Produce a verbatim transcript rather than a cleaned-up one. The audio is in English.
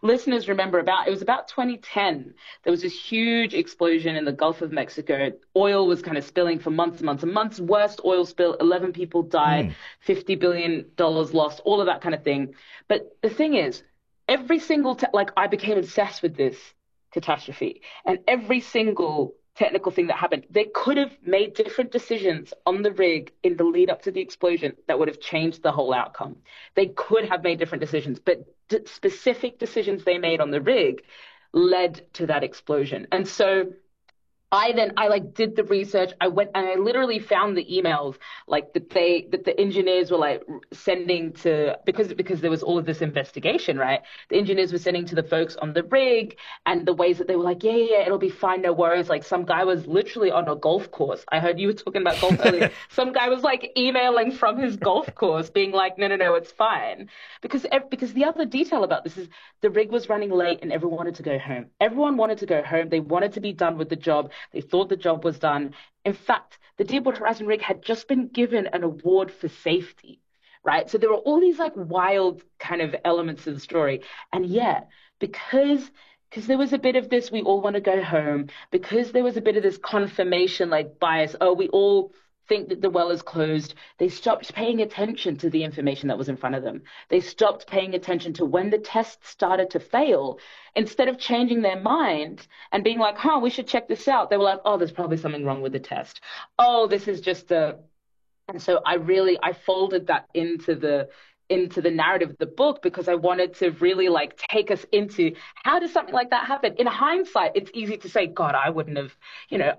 listeners remember about, it was about twenty ten. There was this huge explosion in the Gulf of Mexico. Oil was kind of spilling for months and months and months. Worst oil spill, eleven people died, Mm. fifty billion dollars lost, all of that kind of thing. But the thing is, every single, te like, I became obsessed with this catastrophe. And every single technical thing that happened, they could have made different decisions on the rig in the lead up to the explosion that would have changed the whole outcome. They could have made different decisions, but d specific decisions they made on the rig led to that explosion. And so I then I like did the research. I went and I literally found the emails like that they that the engineers were like sending to, because because there was all of this investigation, right? The engineers were sending to the folks on the rig, and the ways that they were like, yeah, yeah, yeah, it'll be fine, no worries. Like some guy was literally on a golf course. I heard you were talking about golf earlier. Some guy was like emailing from his golf course, being like, no, no, no, it's fine. Because ev- because the other detail about this is the rig was running late and everyone wanted to go home. Everyone wanted to go home. They wanted to be done with the job. They thought the job was done. In fact, the Deepwater Horizon rig had just been given an award for safety, right? So there were all these like wild kind of elements of the story. And yeah, because because there was a bit of this, we all want to go home, because there was a bit of this confirmation like bias, oh, we all think that the well is closed. They stopped paying attention to the information that was in front of them. They stopped paying attention to when the test started to fail. Instead of changing their mind and being like, huh, we should check this out, they were like, oh, there's probably something wrong with the test. Oh, this is just a, and so I really I folded that into the into the narrative of the book because I wanted to really like take us into how does something like that happen? In hindsight, it's easy to say, God, I wouldn't have, you know,